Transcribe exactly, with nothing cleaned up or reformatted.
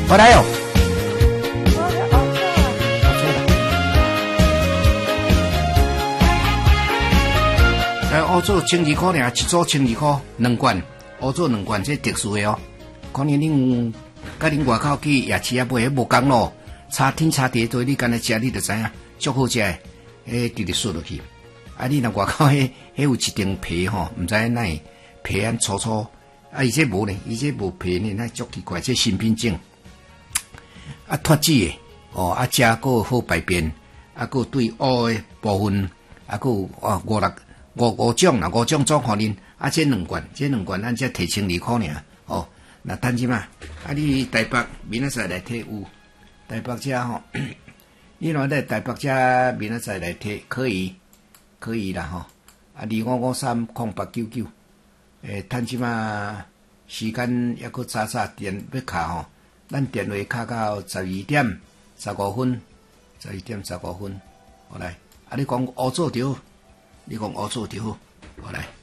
回来哦。哎，乌做千二块尔，一组千二块，两罐，乌做两罐，这特殊的哦。可能恁甲恁外口去夜市啊买，无共咯，差天差地多，你干来食你就知影，足好食诶，诶，直直缩落去。啊，你若外口迄迄有一层皮吼，毋知哪会皮安粗粗，啊，伊这无呢，伊这无皮呢，那足奇怪，这新品种。啊，脱脂诶，哦，啊，食个好排便，啊，个对乌诶部分，啊，个啊五六五五种啦，五种组互恁，啊，这两罐，这两罐咱才摕千二块尔，哦。那等阵嘛，啊！你台北明仔载来摕有台北遮吼，你若在台北遮明仔载来摕可以，可以啦吼。啊，二五五三空八九九，诶，等阵嘛时间抑阁早早电要卡吼，咱电话卡到十二點十五分，十二點十五分，好來。啊，你講烏做着，你講烏做着，好來。